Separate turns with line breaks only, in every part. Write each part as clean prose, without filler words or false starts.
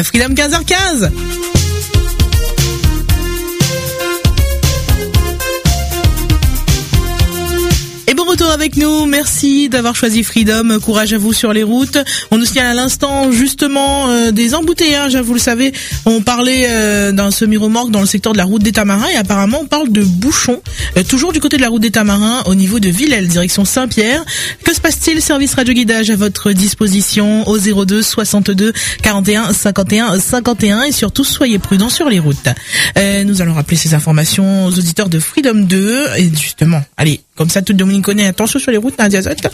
Freedom 15h15. Et bon retour avec nous, merci d'avoir choisi Freedom, courage à vous sur les routes. On nous signale à l'instant justement des embouteillages, vous le savez, on parlait d'un semi-remorque dans le secteur de la route des Tamarins et apparemment on parle de bouchons, toujours du côté de la route des Tamarins au niveau de Villèle, direction Saint-Pierre. Que se passe-t-il? Service radio guidage à votre disposition au 02 62 41 51 51 et surtout soyez prudents sur les routes. Nous allons rappeler ces informations aux auditeurs de Freedom 2 et justement, allez, comme ça tout le monde connaît, attention sur les routes, Nadia Zot.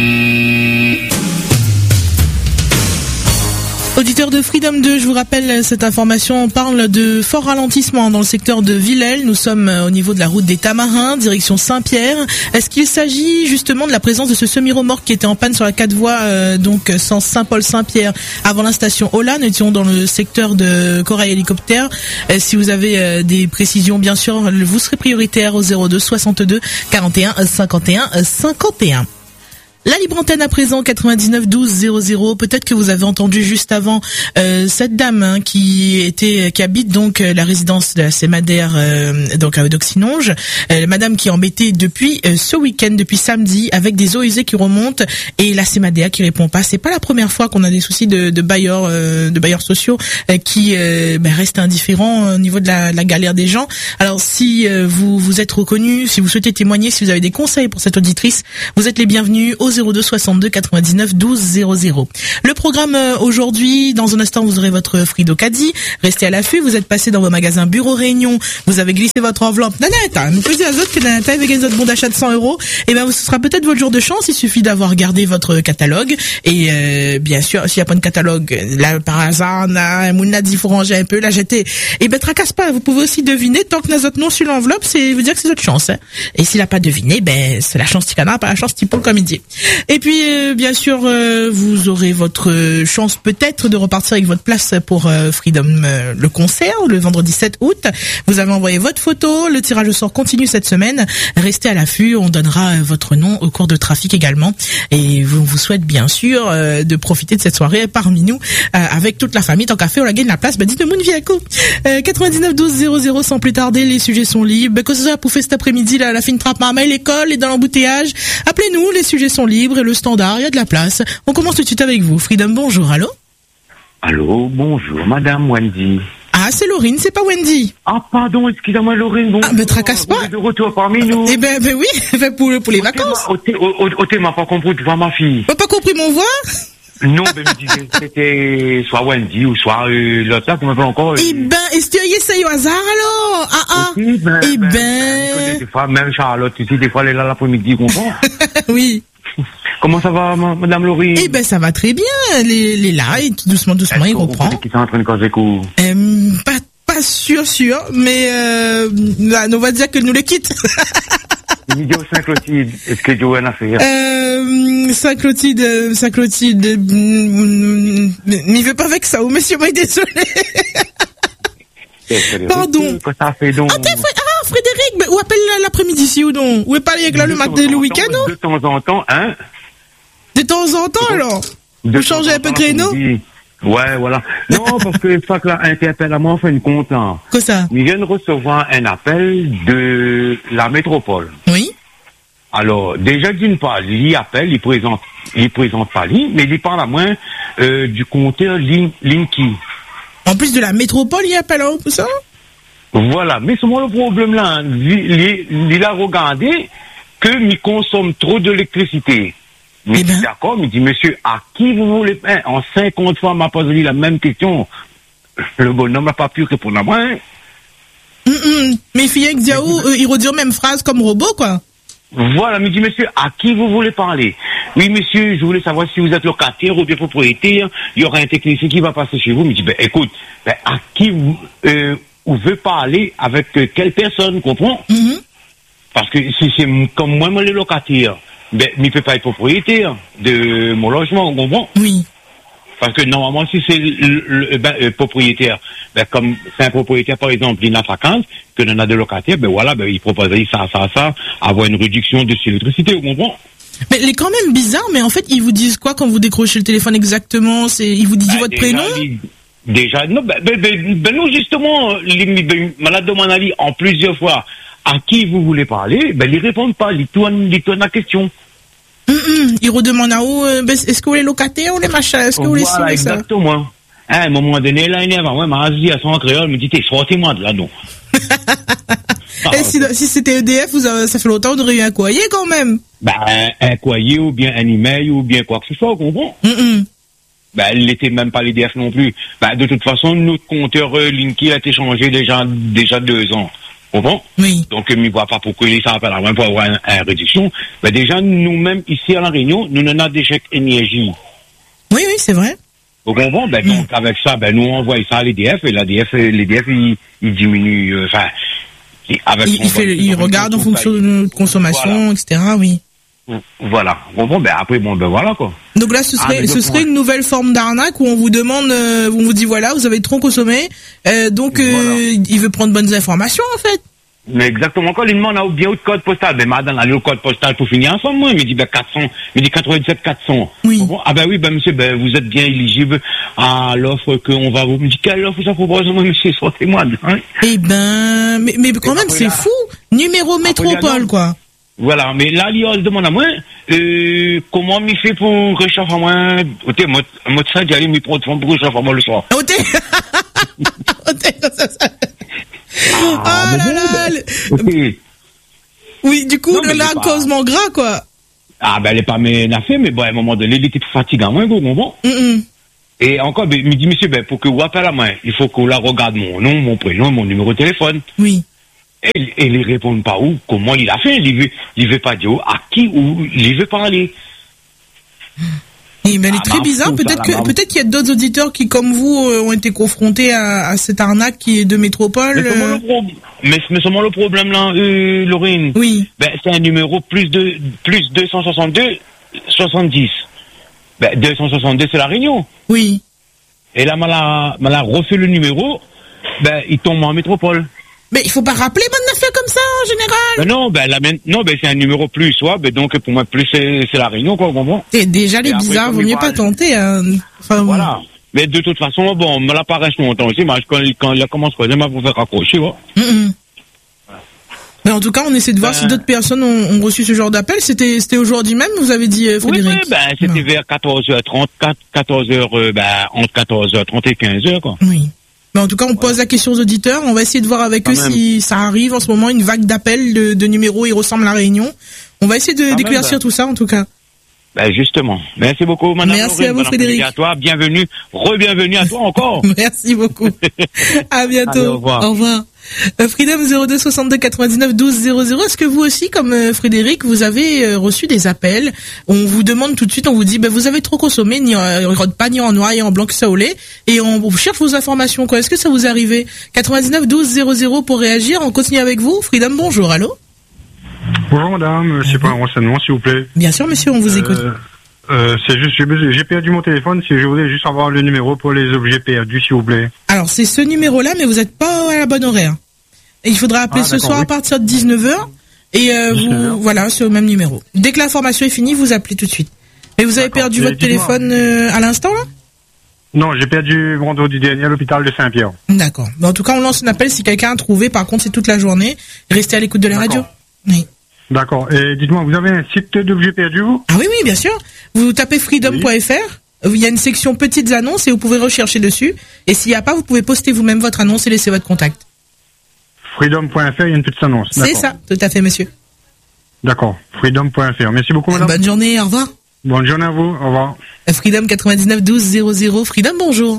Auditeurs de Freedom 2, je vous rappelle cette information, on parle de fort ralentissement dans le secteur de Villèle. Nous sommes au niveau de la route des Tamarins, direction Saint-Pierre. Est-ce qu'il s'agit justement de la présence de ce semi-remorque qui était en panne sur la 4 voies, donc sens Saint-Paul-Saint-Pierre, avant la station Ola? Nous étions dans le secteur de Corail Hélicoptère. Si vous avez des précisions, bien sûr, vous serez prioritaire au 02 62 41 51 51. La libre antenne à présent 99 12 00. Peut-être que vous avez entendu juste avant cette dame qui habite donc la résidence de la Sémadère donc à Eudoxinonge. Madame qui est embêtée depuis ce week-end, depuis samedi, avec des eaux usées qui remontent et la Sémadère qui répond pas. C'est pas la première fois qu'on a des soucis de bailleurs sociaux qui restent indifférents au niveau de la galère des gens. Alors si vous êtes reconnu, si vous souhaitez témoigner, si vous avez des conseils pour cette auditrice, vous êtes les bienvenus au 02 62 99 12 00. Le programme aujourd'hui, dans un instant, vous aurez votre Frido Caddy. Restez à l'affût. Vous êtes passé dans vos magasins Bureau Réunion. Vous avez glissé votre enveloppe. Nanette, nous faisons à autres que Nanette avec un autre bon d'achat de 100 €. Et ben, ce sera peut-être votre jour de chance. Il suffit d'avoir gardé votre catalogue. Et bien sûr, s'il n'y a pas de catalogue, là par hasard, Mouna dit faut ranger un peu, là j'étais. Et ben, tracasse pas. Vous pouvez aussi deviner. Tant que n'a votre nom sur l'enveloppe, c'est veut dire que c'est votre chance. Hein. Et s'il n'a pas deviné, ben c'est la chance petit canard, pas la chance petit poule comme il dit. Et puis bien sûr, vous aurez votre chance peut-être de repartir avec votre place pour Freedom le concert le vendredi 7 août. Vous avez envoyé votre photo, le tirage au sort continue cette semaine. Restez à l'affût, on donnera votre nom au cours de trafic également. Et on vous souhaite bien sûr de profiter de cette soirée parmi nous avec toute la famille. Tant qu'à faire, on la gagne la place. Dites-le moun Viaco. 99 12 00 sans plus tarder, les sujets sont libres. Que ce soit pour faire cet après-midi la fine trappe à l'école et dans l'embouteillage, appelez-nous, les sujets sont libres et le standard, il y a de la place. On commence tout de suite avec vous. Freedom, bonjour, allô?
Allô, bonjour, madame Wendy.
Ah, c'est Laurine, c'est pas Wendy.
Ah, pardon, excusez-moi, Laurine. Bonjour.
Ah, mais tracasse pas.
Vous êtes de retour parmi nous.
Eh ben oui, pour les vacances.
T'es m'a pas compris, tu vois ma fille.
T'as pas compris mon voix?
Non, mais je disais que c'était soit Wendy ou soit l'autre là, qu'on m'appelle encore.
Eh ben, est-ce que y essaye au hasard, alors? Ah.
Okay, des fois, même Charlotte, tu sais, des fois, elle est là l'après-midi, comprends?
Oui.
Comment ça va, madame Laurie?
Eh ben, ça va très bien. Elle est là, et doucement, il reprend.
Qui sont en train de causer coup?
Pas sûr, mais, on va dire que nous le quitte.
Idiot Saint-Clotilde, est-ce que tu as une affaire?
Saint-Clotilde, n'y veut pas avec ça, ou monsieur, moi, désolé. Pardon.
Qu'est-ce que ça fait donc?
Frédéric, mais où appelle l'après-midi, si ou non? Où est pas avec là le matin, le week-end, non?
De temps en temps, hein?
De temps en temps, alors? Vous changez un peu de créneau?
Ouais, voilà. Non, parce que ça que là, interpelle à moi, fait une compte, hein.
Quoi ça?
Il vient de recevoir un appel de la métropole.
Oui.
Alors, déjà, d'une part, il appelle, il présente pas lui, mais il parle à moi, du compteur Linky.
En plus de la métropole, il appelle à tout ça?
Voilà, mais c'est moi le problème là. Il a regardé que il consomme trop d'électricité. Mais d'accord, il dit, monsieur, à qui vous voulez en 50 fois m'a posé la même question. Le bonhomme n'a pas pu répondre à moi.
Mais Fiyek Diaou, il redit même phrase comme robot, quoi.
Voilà, il dit, monsieur, à qui vous voulez parler? Oui, monsieur, je voulais savoir si vous êtes locataire ou bien propriétaire. Il y aura un technicien qui va passer chez vous. Il dit, écoute, à qui vous veut parler avec quelle personne, comprends? Parce que si c'est comme moi, les locataires, il peut pas être propriétaire de mon logement, vous comprenez?
Oui.
Parce que normalement, si c'est le propriétaire, comme c'est un propriétaire, par exemple, il n'a pas 15, que l'on a des locataires, il proposerait ça, avoir une réduction de l'électricité, vous comprenez?
Mais il est quand même bizarre, mais en fait, ils vous disent quoi quand vous décrochez le téléphone exactement? Ils vous disent votre prénom?
déjà, non, nous, justement, les malades de mon avis, en plusieurs fois, à qui vous voulez parler, ils répondent pas, ils tournent la question.
Ils redemandent à où, est-ce que vous les locataires ou les machins, est-ce que vous les suivez, ça?
Exactement. À un moment donné, là, il y a ma vie à son créole, me dit, sortez-moi de là, non.
Et si c'était EDF, ça fait longtemps que vous auriez eu un courrier, quand même.
Un courrier, ou bien un email, ou bien quoi que ce soit, vous comprenez? Elle n'était même pas l'EDF non plus. De toute façon, notre compteur Linky a été changé déjà 2 ans. Bon.
Oui.
Donc, il ne voit pas pourquoi il s'appelle à pour avoir une réduction. Déjà, nous-mêmes, ici à La Réunion, nous n'en avons des chèques énergie.
Oui, c'est vrai.
Vous comprenez? Donc, avec ça, nous envoie ça à l'EDF, et l'EDF, il diminue,
il regarde en fonction de notre consommation, etc., oui.
Voilà. Après, voilà, quoi.
Donc là, ce serait une nouvelle forme d'arnaque où on vous demande, on vous dit voilà, vous avez trop consommé, donc il veut prendre bonnes informations, en fait.
Mais exactement, quand il demande à oublier le code postal, madame, le code postal pour finir ensemble, moi, il me dit 400, il me dit 97 400.
Oui.
Oui, monsieur, vous êtes bien éligible à l'offre qu'on va vous. Me dit quelle offre ça propose, moi, monsieur, sortez-moi. Hein?
Mais quand même, c'est fou. Numéro métropole, quoi.
Voilà, mais là, il demande à moi, comment m'y fait pour réchauffer à moi, moi, ça, j'allais m'y prendre pour réchauffer à moi le soir.
Oui, du coup, là, causement gras, quoi.
Elle est pas mes affaires, mais à un moment donné, il était fatigant, moi, bon. Et encore, il me dit, monsieur, pour que vous appelez à moi, il faut que la regarde mon nom, mon prénom, mon numéro de téléphone.
Oui.
Et ils répondent pas où, comment il a fait, il veut pas dire à qui ou il veut parler.
Elle est très bizarre. Peut-être qu'il y a d'autres auditeurs qui, comme vous, ont été confrontés à cette arnaque qui est de métropole.
Mais seulement le problème là, Laurine.
Oui.
C'est un numéro plus 262 70. 262 c'est la Réunion.
Oui.
Et là, m'a refait le numéro. Il tombe en métropole.
Mais il faut pas rappeler bonne affaire comme ça en général.
Non, c'est un numéro plus, soit. Donc pour moi plus c'est la Réunion, quoi, bon.
Et déjà les bizarres, vaut mieux pas tenter. Hein. Enfin,
voilà. Mais de toute façon, me la pas reste longtemps aussi. Quand il commence quoi, vous faire raccrocher, quoi.
Mais en tout cas, on essaie de voir si d'autres personnes ont reçu ce genre d'appel. C'était aujourd'hui même, vous avez dit, Frédéric.
Oui, c'était vers 14h30, 14h, entre 14h30 et 15h, quoi.
Oui. Mais en tout cas, on pose la question aux auditeurs. On va essayer de voir avec eux si ça arrive en ce moment, une vague d'appels de numéros, ils ressemblent à La Réunion. On va essayer d'éclaircir tout ça, en tout cas.
Justement. Merci beaucoup, madame.
Merci à vous, Frédéric.
À toi, bienvenue. Re-bienvenue à toi encore.
Merci beaucoup. À bientôt.
Allez, au revoir.
Au revoir. Freedom 02 62 99 12 00. Est-ce que vous aussi, comme Frédéric, vous avez reçu des appels? On vous demande tout de suite, on vous dit, vous avez trop consommé, pas ni en noir et en blanc que ça au lait, et on cherche vos informations, quoi. Est-ce que ça vous est arrivé? 99 12 00 pour réagir. On continue avec vous. Freedom, bonjour. Allô?
Bonjour madame, c'est pas un renseignement s'il vous plaît.
Bien sûr monsieur, on vous écoute.
C'est juste, j'ai perdu mon téléphone, si je voulais juste avoir le numéro pour les objets perdus s'il vous plaît.
Alors c'est ce numéro-là, mais vous n'êtes pas à la bonne horaire. Et il faudra appeler ce soir à partir de 19h, et voilà, c'est au même numéro. Dès que l'information est finie, vous appelez tout de suite. Mais vous avez perdu votre téléphone à l'instant là?
Non, j'ai perdu vendredi dernier à l'hôpital de Saint-Pierre.
D'accord. En tout cas, on lance un appel si quelqu'un a trouvé, par contre c'est toute la journée. Restez à l'écoute de la radio. Oui.
D'accord. Et dites-moi, vous avez un site d'objets perdus, vous?
Ah oui, bien sûr. Vous tapez freedom.fr. Il y a une section petites annonces et vous pouvez rechercher dessus. Et s'il n'y a pas, vous pouvez poster vous-même votre annonce et laisser votre contact.
Freedom.fr, il y a une petite annonce.
C'est ça, tout à fait, monsieur.
D'accord. Freedom.fr. Merci beaucoup, madame.
Bonne journée, au revoir.
Bonne journée à vous, au revoir.
Freedom 99 12 00. Freedom, bonjour.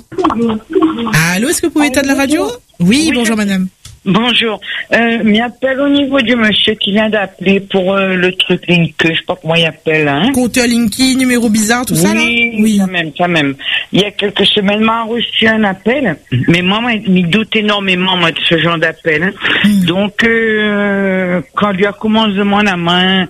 Allô, est-ce que vous pouvez éteindre la radio? Oui, bonjour, madame.
Bonjour. M'appelle au niveau du monsieur qui vient d'appeler pour le truc Link, je sais pas comment il appelle, hein.
Compteur Linky, numéro bizarre, tout ça, là?
Oui, ça même. Il y a quelques semaines, m'a reçu un appel, mais moi, il doute énormément, moi, de ce genre d'appel, hein. Donc, quand lui a commencé la main,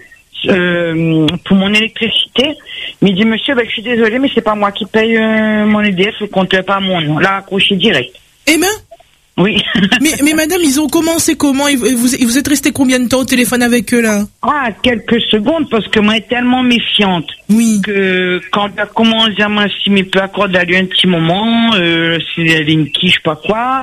pour mon électricité, il dit, monsieur, je suis désolé, mais c'est pas moi qui paye mon EDF, le compteur pas mon nom. Là, accroché direct.
Eh ben?
Oui.
mais madame, ils ont commencé comment? Vous êtes resté combien de temps au téléphone avec eux, là?
Ah, quelques secondes, parce que moi, elle est tellement méfiante.
Oui.
Que quand elle commence à m'insinuer, peut accorder à lui un petit moment, si elle est une quiche, pas quoi,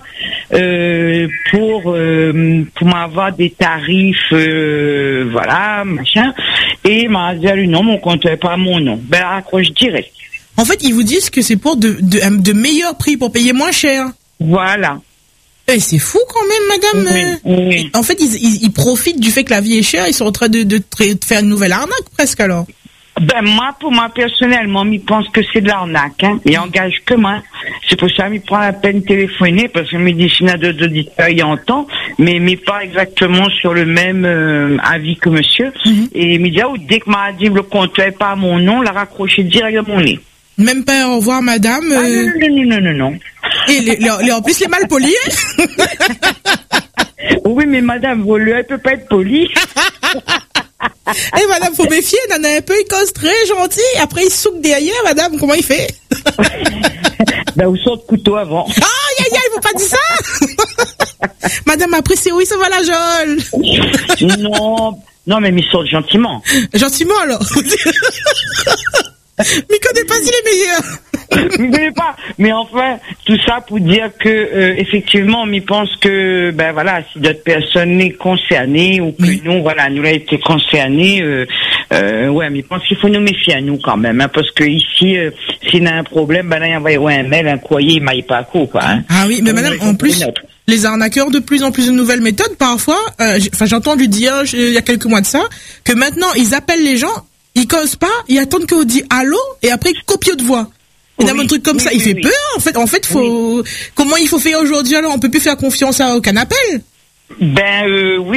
pour m'avoir des tarifs, voilà, machin. Et m'a dit à lui, non, mon compte n'est pas mon nom. Ben, raccroche direct.
En fait, ils vous disent que c'est pour de meilleurs prix, pour payer moins cher.
Voilà.
Eh, c'est fou quand même, madame.
Oui.
En fait, ils profitent du fait que la vie est chère, ils sont en train de faire une nouvelle arnaque, presque, alors.
Ben, pour moi, personnellement, je pense que c'est de l'arnaque, hein. Il engage que moi. C'est pour ça qu'il prend la peine de téléphoner, parce que me dit, s'il y en a d'autres auditeurs, il entend, mais pas exactement sur le même avis que monsieur. Et il me dit, dès que m'a dit le compte n'est pas à mon nom, l'a raccroché direct à mon nez.
Même pas au revoir, madame.
Non.
Et en plus, les mal polis.
Oui, mais madame, elle peut pas être polie.
Eh, madame, faut méfier, il en a un peu, il cause très gentil, après il souque derrière, madame, comment il fait?
Ben, vous sortez le couteau avant.
Aïe, il faut pas dire ça. Madame, après, c'est où il se va la geôle?
Non, mais il sort gentiment.
Gentiment, alors. Mais connais pas s'il est meilleur.
Je ne connais pas. Mais enfin, tout ça pour dire que effectivement, on pense que ben voilà, si d'autres personnes sont concernées ou que nous, voilà, nous avons été concernés, ouais, mais je pense qu'il faut nous méfier à nous quand même, hein, parce que ici, s'il y a un problème, ben là, il envoie un mail, un courrier, il m'aille pas coup, quoi. Hein.
Ah oui, mais madame, en plus, les arnaqueurs de plus en plus de nouvelles méthodes, parfois, j'ai entendu dire il y a quelques mois de ça, que maintenant ils appellent les gens. Ils causent pas, ils attendent qu'on dit allô et après copie de voix. Et un truc comme ça, il fait peur. En fait, faut comment il faut faire aujourd'hui alors? On peut plus faire confiance à aucun appel.
Ben oui.